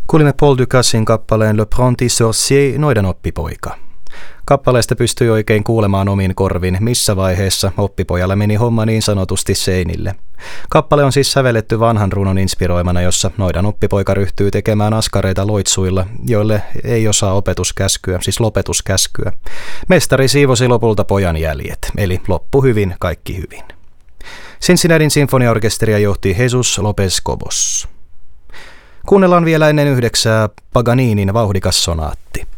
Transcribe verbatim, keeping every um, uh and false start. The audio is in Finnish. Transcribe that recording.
Kuulimme Paul Ducasin kappaleen Le Apprenti Sorcier, noidan oppipoika. Kappaleesta pystyi oikein kuulemaan omin korvin, missä vaiheessa oppipojalla meni homma niin sanotusti seinille. Kappale on siis sävelletty vanhan runon inspiroimana, jossa noidan oppipoika ryhtyy tekemään askareita loitsuilla, joille ei osaa opetuskäskyä, siis lopetuskäskyä. Mestari siivosi lopulta pojan jäljet, eli loppu hyvin, kaikki hyvin. Cincinnatin sinfoniaorkesteria johti Jesus Lopez Cobos. Kuunnellaan vielä ennen yhdeksää Paganinin vauhdikas sonaatti.